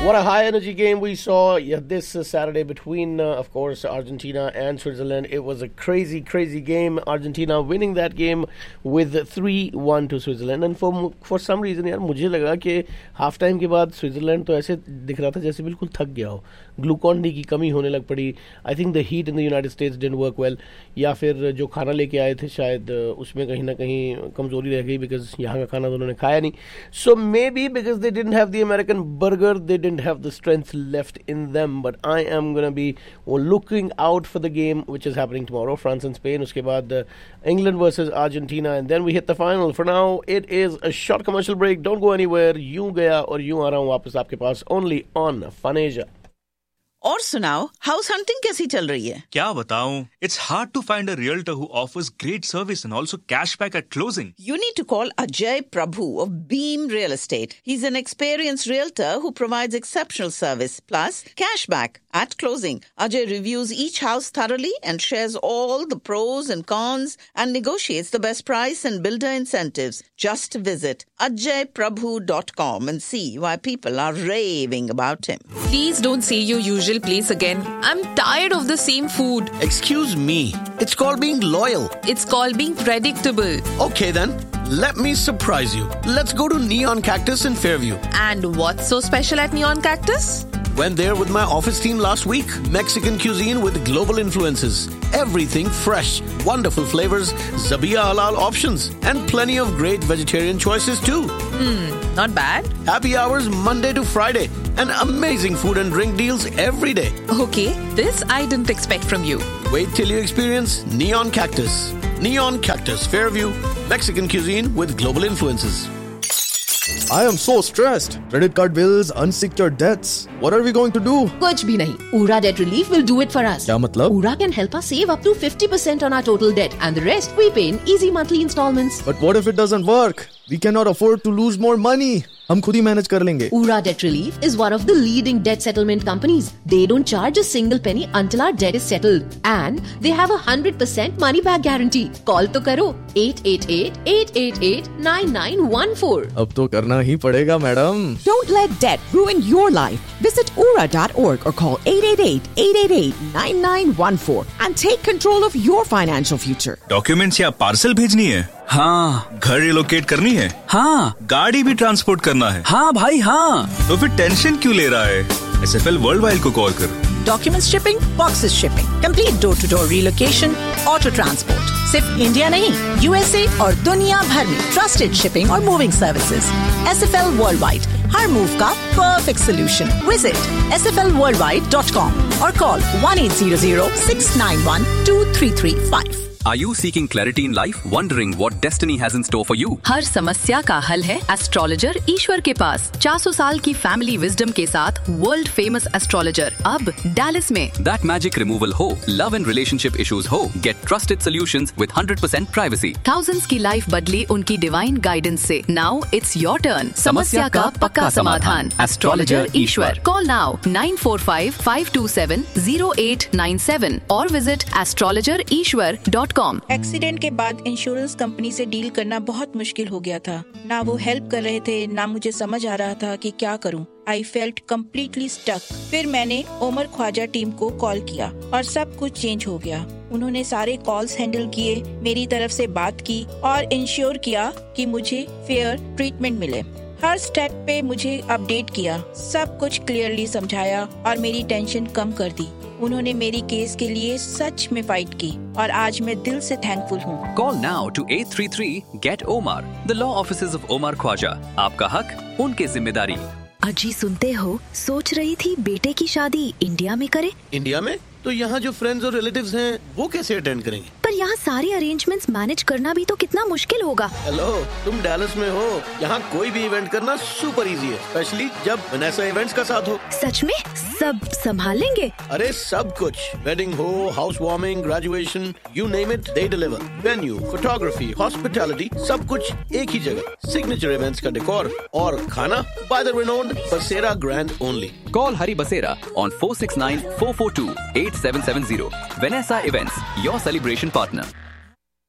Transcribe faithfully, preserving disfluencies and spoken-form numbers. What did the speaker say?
What a high energy game we saw this Saturday between, uh, of course, Argentina and Switzerland. It was a crazy, crazy game. Argentina winning that game with three one to Switzerland. And for for some reason, यार मुझे लगा कि half time के बाद Switzerland तो ऐसे दिख रहा था जैसे बिल्कुल थक गया हो. ग्लूकॉन डी की कमी होने लग पड़ी. I think the heat in the United states didn't work well. या फिर जो खाना लेके आए थे शायद उसमें कहीं ना कहीं कमजोरी रह गई, बिकॉज यहाँ का खाना तो उन्होंने खाया नहीं. सो may be because they didn't have the American burger, they didn't have the strength left in them. But I am going to be looking out for the game which is happening tomorrow, France and Spain. Uske baad uh, England versus Argentina, and then we hit the final. For now it is a short commercial break. Don't go anywhere. यूं गया और यूं आ रहा हूं वापस आपके पास, only on Fun Asia. और सुनाओ, हाउस हंटिंग कैसी चल रही है? क्या बताऊं? It's hard to find a realtor who offers great service and also cashback at closing. You need to call Ajay Prabhu of Beam Real Estate. He's an experienced realtor who provides exceptional service plus cashback at closing. Ajay reviews each house thoroughly and shares all the pros and cons and negotiates the best price and builder incentives. Just visit ajay prabhu dot com and see why people are raving about him. Please don't say your usual place again. I'm tired of the same food. Excuse me. It's called being loyal. It's called being predictable. Okay then. Let me surprise you. Let's go to Neon Cactus in Fairview. And what's so special at Neon Cactus? Went there with my office team last week. Mexican cuisine with global influences. Everything fresh. Wonderful flavors. Zabia halal options. And plenty of great vegetarian choices too. Hmm, not bad. Happy hours Monday to Friday. And amazing food and drink deals every day. Okay, this I didn't expect from you. Wait till you experience Neon Cactus. Neon Cactus, Fairview. Mexican cuisine with global influences. I am so stressed. Credit card bills, unsecured debts. What are we going to do? कुछ भी नहीं. Ura Debt Relief will do it for us. क्या मतलब? Ura can help us save up to fifty percent on our total debt, and the rest we pay in easy monthly installments. But what if it doesn't work? We cannot afford to lose more money. हम खुद ही manage कर लेंगे. Ura Debt Relief is one of the leading debt settlement companies. They don't charge a single penny until our debt is settled, and they have a hundred percent money back guarantee. Call तो करो eight eight eight, eight eight eight, nine nine one four. अब तो करना ही पड़ेगा madam. Don't let debt ruin your life. Visit ura dot org or call eight eight eight, eight eight eight, nine nine one four and take control of your financial future. Documents या parcel भेजनी है? हाँ. घर relocate करनी है? हाँ. गाड़ी भी ट्रांसपोर्ट करना है? हाँ भाई हाँ. तो फिर टेंशन क्यों ले रहा है? एस एफ एल वर्ल्डवाइड को कॉल कर. Documents shipping, boxes shipping, complete door-to-door relocation, auto transport. सिर्फ इंडिया नहीं, U S A और दुनिया भर में ट्रस्टेड शिपिंग और moving services. S F L Worldwide, हर मूव का perfect solution. Visit S F L worldwide dot com और call one eight zero zero, six nine one, two three three five. Are you seeking clarity in life? Wondering what destiny has in store for you? हर समस्या का हल है astrologer ईश्वर के पास. चार सौ साल की फैमिली विजडम के साथ वर्ल्ड फेमस एस्ट्रोलॉजर अब डैलस में. That magic removal हो, love and relationship issues हो, get trusted solutions with one hundred percent privacy. Thousands की लाइफ बदली उनकी डिवाइन गाइडेंस से. Now it's your turn. समस्या का पक्का समाधान. एस्ट्रोलॉजर ईश्वर. Call now nine four five, five two seven, zero eight nine seven और visit astrologer ishwar dot com. Accident के बाद इंश्योरेंस कंपनी से डील करना बहुत मुश्किल हो गया था. ना वो हेल्प कर रहे थे, ना मुझे समझ आ रहा था कि क्या करूं. I felt completely stuck. फिर मैंने ओमर ख्वाजा टीम को कॉल किया और सब कुछ चेंज हो गया. उन्होंने सारे कॉल्स हैंडल किए, मेरी तरफ से बात की और इंश्योर किया कि मुझे फेयर ट्रीटमेंट मिले. हर स्टेप पे मुझे अपडेट किया, सब कुछ क्लियरली समझाया और मेरी टेंशन कम कर दी. उन्होंने मेरी केस के लिए सच में फाइट की और आज मैं दिल से थैंकफुल हूँ. Call now to eight three three, get Omar. The law offices of Omar Khwaja. आपका हक, उनकी जिम्मेदारी. अजी सुनते हो, सोच रही थी बेटे की शादी इंडिया में करे. इंडिया में? तो यहाँ जो फ्रेंड्स और रिलेटिव्स हैं, वो कैसे अटेंड करेंगे? पर यहाँ सारे अरेंजमेंट्स मैनेज करना भी तो कितना मुश्किल होगा. हेलो, तुम डैलस में हो. यहाँ कोई भी इवेंट करना सुपर इजी है, स्पेशली जब वनेसा इवेंट्स का साथ हो. सच में सब संभाल लेंगे? अरे सब कुछ. वेडिंग हो, house warming, graduation, you name it, they deliver. Venue, photography, hospitality, सब कुछ एक ही जगह. सिग्नेचर इवेंट्स का डेकोर और खाना बाय द रिनोन्ड बसेरा grand only. Call Hari Basera on four six nine, four four two, eight seven seven zero. Vanessa Events, your celebration partner.